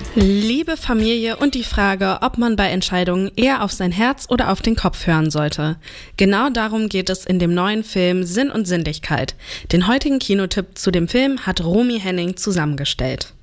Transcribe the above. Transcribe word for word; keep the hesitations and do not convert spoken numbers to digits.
Liebe Familie und die Frage, ob man bei Entscheidungen eher auf sein Herz oder auf den Kopf hören sollte. Genau darum geht es in dem neuen Film Sinn und Sinnlichkeit. Den heutigen Kinotipp zu dem Film hat Romy Henning zusammengestellt.